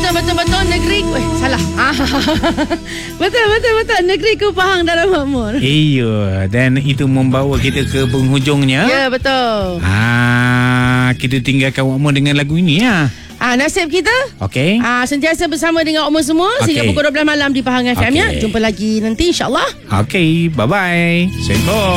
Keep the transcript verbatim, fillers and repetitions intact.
betul betul betul negeri eh salah. betul betul betul negeri ku Pahang Darul Makmur. Iya, dan itu membawa kita ke penghujungnya. Ya betul. Ah, kita tinggalkan Makmur dengan lagu ini ya. Ah, nasib kita Okey. ah, sentiasa bersama dengan Umur semua sehingga Okey. pukul dua belas malam di Pahang F M Okey. ya. Jumpa lagi nanti insya-Allah. Okey, bye-bye. Assalamualaikum.